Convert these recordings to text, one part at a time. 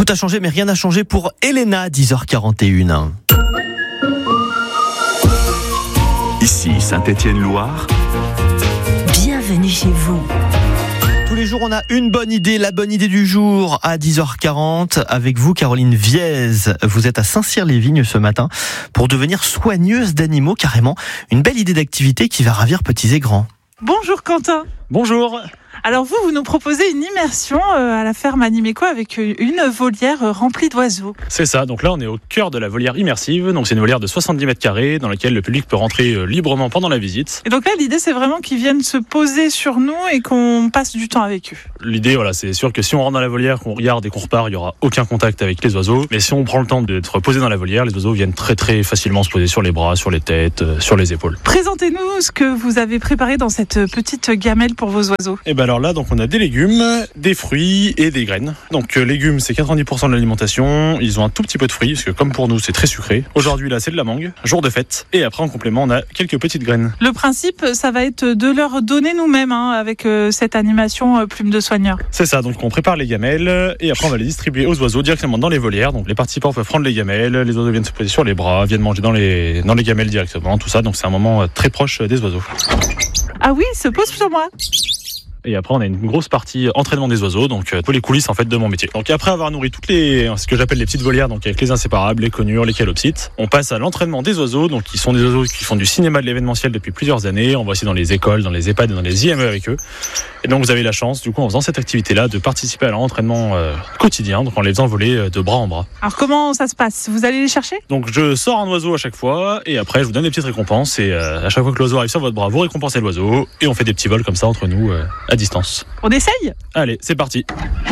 a changé, mais rien n'a changé pour Elena, 10h41. Ici Saint-Étienne-Loire. Bienvenue chez vous. Tous les jours, on a une bonne idée, la bonne idée du jour à 10h40. Avec vous, Caroline Viez. Vous êtes à Saint-Cyr-les-Vignes ce matin pour devenir soigneuse d'animaux, carrément. Une belle idée d'activité qui va ravir petits et grands. Bonjour Quentin. Bonjour. Alors vous nous proposez une immersion à la ferme Animeco avec une volière remplie d'oiseaux. C'est ça, donc là on est au cœur de la volière immersive, donc c'est une volière de 70 mètres carrés dans laquelle le public peut rentrer librement pendant la visite. Et donc là l'idée c'est vraiment qu'ils viennent se poser sur nous et qu'on passe du temps avec eux. L'idée voilà, c'est sûr que si on rentre dans la volière, qu'on regarde et qu'on repart, il n'y aura aucun contact avec les oiseaux. Mais si on prend le temps d'être posé dans la volière, les oiseaux viennent très très facilement se poser sur les bras, sur les têtes, sur les épaules. Présentez-nous ce que vous avez préparé dans cette petite gamelle pour vos oiseaux. Et ben alors là, donc on a des légumes, des fruits et des graines. Donc légumes, c'est 90% de l'alimentation. Ils ont un tout petit peu de fruits, parce que comme pour nous, c'est très sucré. Aujourd'hui, là, c'est de la mangue, jour de fête. Et après, en complément, on a quelques petites graines. Le principe, ça va être de leur donner nous-mêmes, avec cette animation plume de soigneur. C'est ça, donc on prépare les gamelles et après on va les distribuer aux oiseaux directement dans les volières. Donc les participants peuvent prendre les gamelles, les oiseaux viennent se poser sur les bras, viennent manger dans les gamelles directement, tout ça. Donc c'est un moment très proche des oiseaux. Ah oui, se pose sur moi. Et après, on a une grosse partie entraînement des oiseaux, donc tous les coulisses en fait de mon métier. Donc après avoir nourri ce que j'appelle les petites volières, donc avec les inséparables, les conures, les calopsites, on passe à l'entraînement des oiseaux, donc qui sont des oiseaux qui font du cinéma de l'événementiel depuis plusieurs années. On va aussi dans les écoles, dans les EHPAD et dans les IME avec eux. Et donc vous avez la chance, du coup, en faisant cette activité-là, de participer à leur entraînement quotidien, donc en les faisant voler de bras en bras. Alors comment ça se passe ? Vous allez les chercher ? Donc je sors un oiseau à chaque fois, et après je vous donne des petites récompenses, et à chaque fois que l'oiseau arrive sur votre bras, vous récompensez l'oiseau, et on fait des petits vols comme ça entre nous à distance. On essaye ? Allez, c'est parti.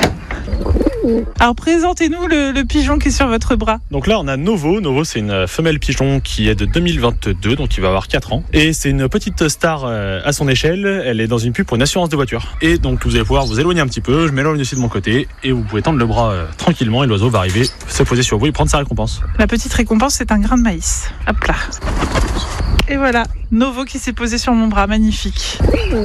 Alors présentez-nous le pigeon qui est sur votre bras. Donc là on a Novo. Novo, c'est une femelle pigeon qui est de 2022, donc il va avoir 4 ans. Et c'est une petite star à son échelle. Elle est dans une pub pour une assurance de voiture. Et donc vous allez pouvoir vous éloigner un petit peu. Je m'éloigne aussi de mon côté et vous pouvez tendre le bras tranquillement et l'oiseau va arriver, se poser sur vous et prendre sa récompense. La petite récompense, c'est un grain de maïs. Hop là. Et voilà, Novo qui s'est posé sur mon bras, magnifique.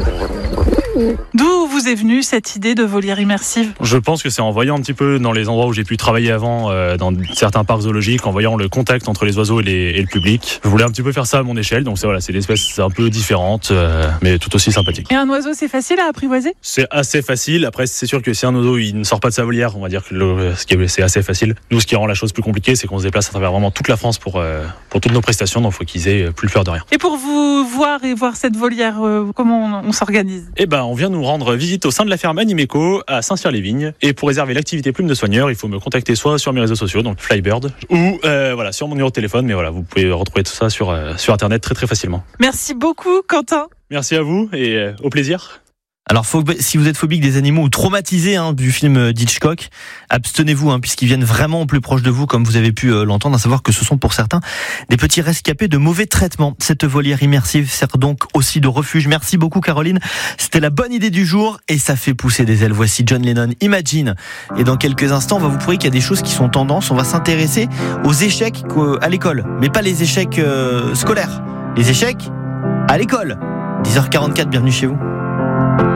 D'où vous est venue cette idée de volière immersive ? Je pense que c'est en voyant un petit peu dans les endroits où j'ai pu travailler avant, dans certains parcs zoologiques, en voyant le contact entre les oiseaux et le public. Je voulais un petit peu faire ça à mon échelle, donc c'est une espèce un peu différente, mais tout aussi sympathique. Et un oiseau, c'est facile à apprivoiser ? C'est assez facile. Après, c'est sûr que si un oiseau il ne sort pas de sa volière, on va dire que c'est assez facile. Nous, ce qui rend la chose plus compliquée, c'est qu'on se déplace à travers vraiment toute la France pour toutes nos prestations, donc il faut qu'ils aient plus peur de rien. Et pour vous voir cette volière, comment on s'organise ? Eh ben, on vient nous rendre visite au sein de la ferme Animeco à Saint-Cyr-les-Vignes. Et pour réserver l'activité plume de soigneur, il faut me contacter soit sur mes réseaux sociaux, donc Flybird, ou sur mon numéro de téléphone. Mais voilà, vous pouvez retrouver tout ça sur Internet très très facilement. Merci beaucoup, Quentin. Merci à vous et au plaisir. Alors, si vous êtes phobique des animaux ou traumatisé du film d'Hitchcock, abstenez-vous, puisqu'ils viennent vraiment au plus proche de vous, comme vous avez pu l'entendre, à savoir que ce sont pour certains des petits rescapés de mauvais traitements. Cette volière immersive sert donc aussi de refuge. Merci beaucoup, Caroline. C'était la bonne idée du jour et ça fait pousser des ailes. Voici John Lennon, Imagine. Et dans quelques instants, on va vous prouver qu'il y a des choses qui sont tendances. On va s'intéresser aux échecs à l'école, mais pas les échecs scolaires. Les échecs à l'école. 10h44, bienvenue chez vous.